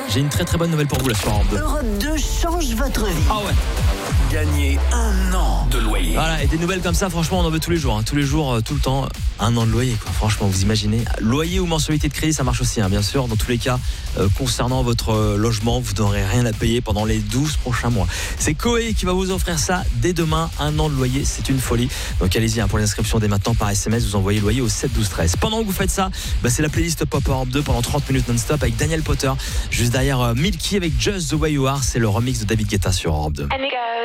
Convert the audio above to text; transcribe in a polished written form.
j'ai une très très bonne nouvelle pour vous là sur Europe 2. Europe 2 change votre vie. Ah ouais. Gagnez 1 an de loyer. Voilà, et des nouvelles comme ça, franchement, on en veut tous les jours, tous les jours, tout le temps. 1 an de loyer, quoi. Franchement, vous imaginez. Loyer ou mensualité de crédit, ça marche aussi, bien sûr. Dans tous les cas, concernant votre logement, vous n'aurez rien à payer pendant les 12 prochains mois. C'est Koé qui va vous offrir ça dès demain. 1 an de loyer, c'est une folie. Donc allez-y, pour les inscriptions dès maintenant par SMS, vous envoyez loyer au 7 12 13. Pendant que vous faites ça, c'est la playlist Pop Europe 2 pendant 30 minutes non-stop avec Daniel Potter. Juste derrière Milky avec Just the Way You Are, c'est le remix de David Guetta sur Europe 2. And they go.